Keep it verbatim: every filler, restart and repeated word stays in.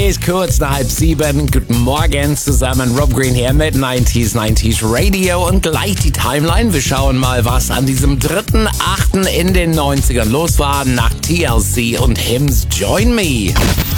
geht kurz nach halb sieben. Guten Morgen zusammen. Rob Green hier mit neunzig neunzig Radio und gleich die Timeline. Wir schauen mal, was an diesem dritten achten in den neunzigern los war nach T L C und Hims Join Me.